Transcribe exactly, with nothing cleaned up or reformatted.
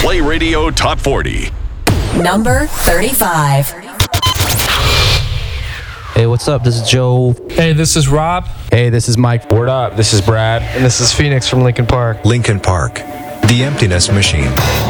Play Radio Top forty. Number thirty-five. Hey, what's up? This is Joe. Hey, this is Rob. Hey, this is Mike. Word up, this is Brad. And this is Phoenix from Lincoln Park. Lincoln Park, the Emptiness Machine.